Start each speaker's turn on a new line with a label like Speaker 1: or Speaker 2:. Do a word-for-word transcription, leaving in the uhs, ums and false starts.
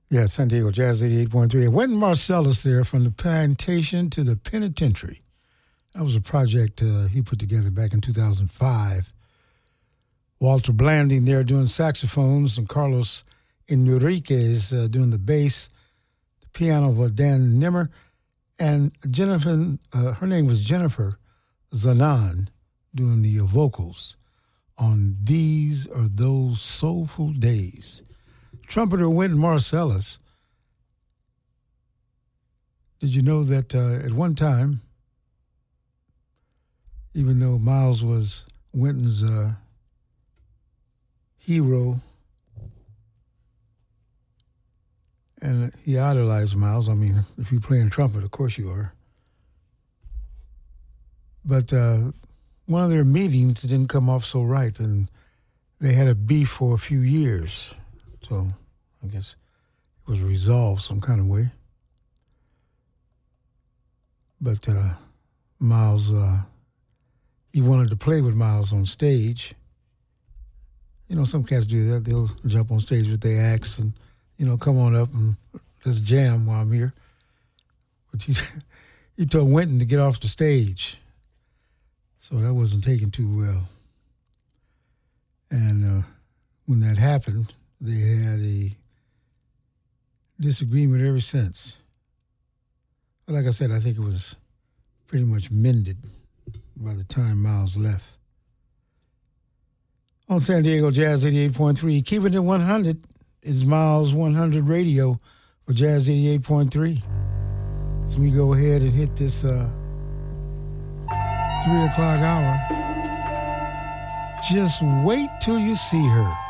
Speaker 1: Yeah, San Diego Jazz eighty-eight point three. Wynton Marsalis there, from the plantation to the penitentiary. That was a project uh, he put together back in two thousand five. Walter Blanding there doing saxophones, and Carlos Enriquez uh, doing the bass. The piano was Dan Nimmer, and Jennifer, uh, her name was Jennifer Zanan, doing the uh, vocals on These Are Those Soulful Days. Trumpeter Wynton Marsalis. Did you know that uh, at one time, even though Miles was Wynton's uh, hero, and he idolized Miles. I mean, if you're playing trumpet, of course you are. But uh, one of their meetings didn't come off so right, and they had a beef for a few years. So I guess it was resolved some kind of way. But uh, Miles, uh, he wanted to play with Miles on stage. You know, some cats do that. They'll jump on stage with their axe and, you know, come on up and let's jam while I'm here. But he, he told Wynton to get off the stage. So that wasn't taken too well. And uh, when that happened, they had a disagreement ever since. But like I said, I think it was pretty much mended by the time Miles left. On San Diego Jazz eighty-eight point three, keeping it one hundred is Miles one hundred Radio for Jazz eighty-eight point three. So we go ahead and hit this uh, three o'clock hour. Just wait till you see her.